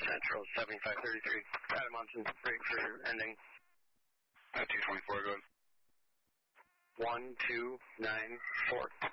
Central 7533. Adam Munson, break for ending. 224, go ahead. 1294.